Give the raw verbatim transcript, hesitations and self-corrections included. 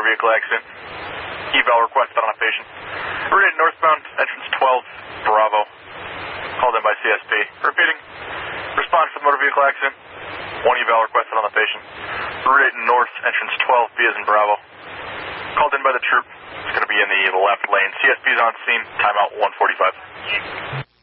motor vehicle accident. Eval requested on a patient. Route eight northbound, entrance twelve, Bravo. Called in by C S P. Repeating. Response to the motor vehicle accident. One eval requested on the patient. Route eight north, entrance twelve, B as in Bravo. Called in by the troop. It's going to be in the left lane. C S P is on scene. Timeout one forty-five.